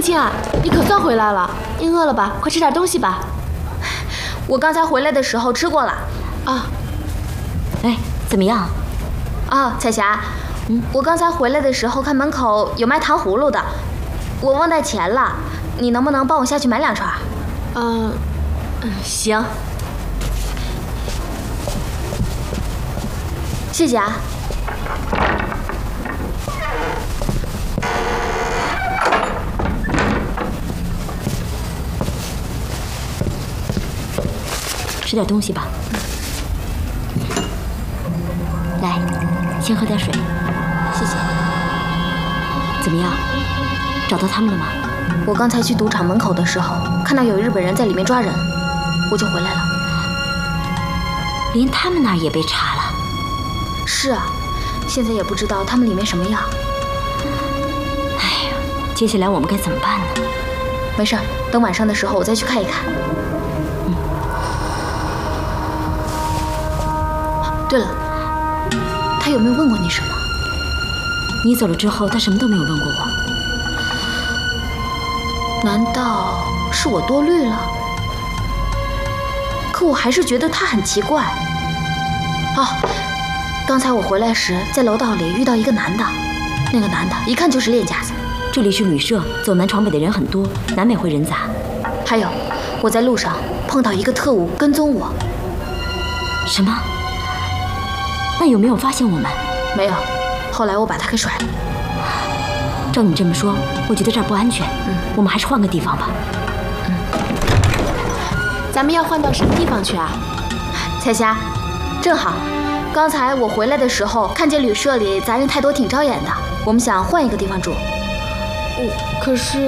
青儿，你可算回来了，你饿了吧？快吃点东西吧。 我刚才回来的时候吃过了。 啊， 哎，怎么样？ 啊，彩霞，我刚才回来的时候看门口有卖糖葫芦的，我忘带钱了，你能不能帮我下去买2串？ 行。 谢谢啊。 吃点东西吧。来，先喝点水。 谢谢。 怎么样？找到他们了吗？ 我刚才去赌场门口的时候，看到有日本人在里面抓人，我就回来了。 连他们那儿也被查了。 是啊，现在也不知道他们里面什么样。 哎呀，接下来我们该怎么办呢？ 没事，等晚上的时候我再去看一看。对了，他有没有问过你什么？ 你走了之后，他什么都没有问过我。 难道是我多虑了？可我还是觉得他很奇怪。哦，刚才我回来时，在楼道里遇到一个男的，那个男的一看就是练家子。 这里是旅社，走南闯北的人很多，难免会人杂。 还有，我在路上碰到一个特务跟踪我。 什么？那有没有发现我们？ 没有，后来我把他给甩了。 照你这么说，我觉得这儿不安全。我们还是换个地方吧。 咱们要换到什么地方去啊？ 彩霞，正好，刚才我回来的时候看见旅社里杂人太多，挺招眼的。我们想换一个地方住。 可是